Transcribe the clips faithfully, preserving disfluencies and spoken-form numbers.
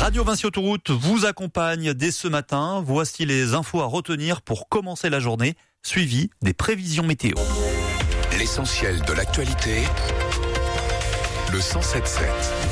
Radio Vinci Autoroute vous accompagne dès ce matin. Voici les infos à retenir pour commencer la journée, suivi des prévisions météo. L'essentiel de l'actualité, le cent sept sept.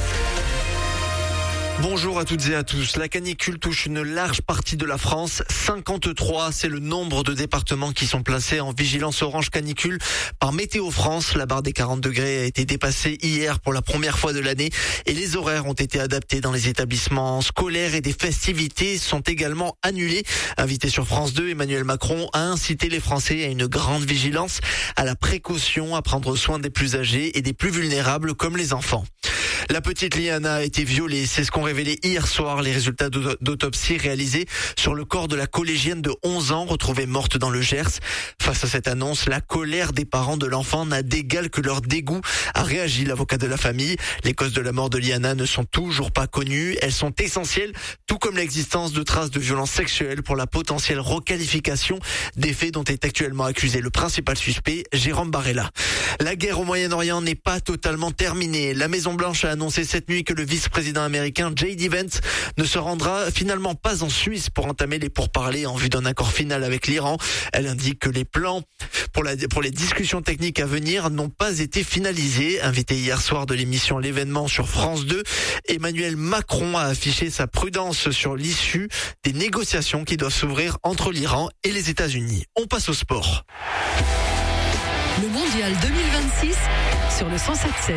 Bonjour à toutes et à tous. La canicule touche une large partie de la France. cinquante-trois, c'est le nombre de départements qui sont placés en vigilance orange canicule par Météo France. La barre des quarante degrés a été dépassée hier pour la première fois de l'année et les horaires ont été adaptés dans les établissements scolaires et des festivités sont également annulées. Invité sur France deux, Emmanuel Macron a incité les Français à une grande vigilance, à la précaution, à prendre soin des plus âgés et des plus vulnérables comme les enfants. La petite Liana a été violée, c'est ce qu'ont révélé hier soir les résultats d'autopsie réalisés sur le corps de la collégienne de onze ans retrouvée morte dans le Gers. Face à cette annonce, la colère des parents de l'enfant n'a d'égal que leur dégoût, a réagi l'avocat de la famille. Les causes de la mort de Liana ne sont toujours pas connues, elles sont essentielles, tout comme l'existence de traces de violences sexuelles pour la potentielle requalification des faits dont est actuellement accusé le principal suspect, Jérôme Barella. La guerre au Moyen-Orient n'est pas totalement terminée. La Maison-Blanche a annoncé cette nuit que le vice-président américain J D Vance ne se rendra finalement pas en Suisse pour entamer les pourparlers en vue d'un accord final avec l'Iran. Elle indique que les plans pour, la, pour les discussions techniques à venir n'ont pas été finalisés. Invité hier soir de l'émission L'événement sur France deux, Emmanuel Macron a affiché sa prudence sur l'issue des négociations qui doivent s'ouvrir entre l'Iran et les États-Unis. On passe au sport. Le mondial deux mille vingt-six sur le cent sept sept.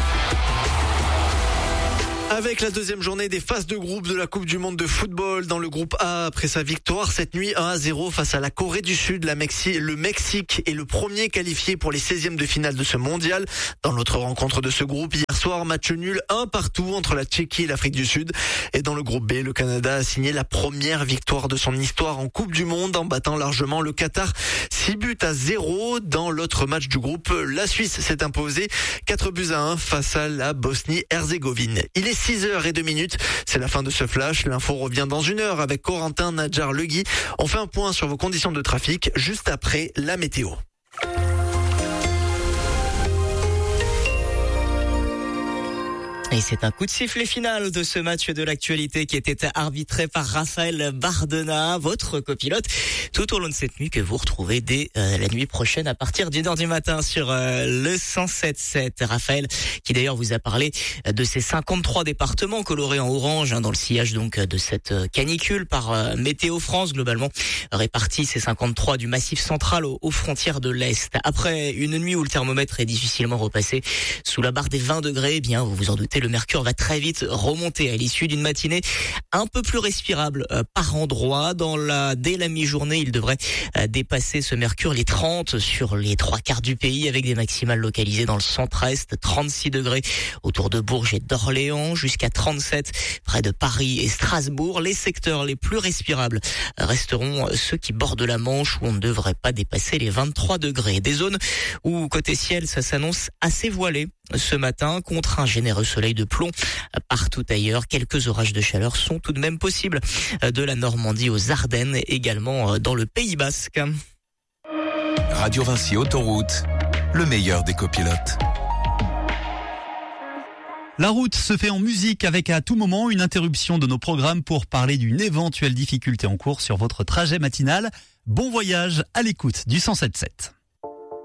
Avec la deuxième journée des phases de groupe de la Coupe du Monde de football dans le groupe A après sa victoire cette nuit un à zéro face à la Corée du Sud, la Mexi- le Mexique est le premier qualifié pour les seizièmes de finale de ce mondial. Dans l'autre rencontre de ce groupe, hier soir, match nul un partout entre la Tchéquie et l'Afrique du Sud. Et dans le groupe B, le Canada a signé la première victoire de son histoire en Coupe du Monde en battant largement le Qatar six buts à zéro. Dans l'autre match du groupe, la Suisse s'est imposée quatre buts à un face à la Bosnie-Herzégovine. Il est six heures zéro deux minutes, c'est la fin de ce flash. L'info revient dans une heure avec Corentin Nadjar-Legui. On fait un point sur vos conditions de trafic juste après la météo. Et c'est un coup de sifflet final de ce match de l'actualité qui était arbitré par Raphaël Bardena, votre copilote, tout au long de cette nuit que vous retrouvez dès euh, la nuit prochaine à partir d'une heure du matin sur euh, le cent sept sept. Raphaël, qui d'ailleurs vous a parlé de ces cinquante-trois départements colorés en orange hein, dans le sillage donc de cette canicule par euh, Météo France, globalement répartis ces cinquante-trois du Massif central aux, aux frontières de l'Est. Après une nuit où le thermomètre est difficilement repassé sous la barre des vingt degrés, eh bien vous vous en doutez, le mercure va très vite remonter à l'issue d'une matinée un peu plus respirable euh, par endroits. Dans la, dès la mi-journée, il devrait euh, dépasser ce mercure les trente sur les trois quarts du pays avec des maximales localisées dans le centre-est, trente-six degrés autour de Bourges et d'Orléans, jusqu'à trente-sept près de Paris et Strasbourg. Les secteurs les plus respirables resteront ceux qui bordent la Manche où on ne devrait pas dépasser les vingt-trois degrés. Des zones où côté ciel, ça s'annonce assez voilé ce matin contre un généreux soleil de plomb. Partout ailleurs, quelques orages de chaleur sont tout de même possibles de la Normandie aux Ardennes, également dans le Pays Basque. Radio Vinci Autoroute, le meilleur des copilotes. La route se fait en musique avec à tout moment une interruption de nos programmes pour parler d'une éventuelle difficulté en cours sur votre trajet matinal. Bon voyage à l'écoute du cent sept sept.